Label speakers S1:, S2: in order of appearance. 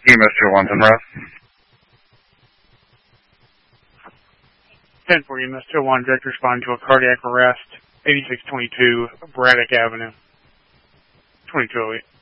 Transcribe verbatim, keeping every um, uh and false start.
S1: E M S two oh one, Penrose.
S2: ten for E M S two oh one, direct respond to a cardiac arrest, eighty-six twenty-two Braddock Avenue. twenty-two oh eight.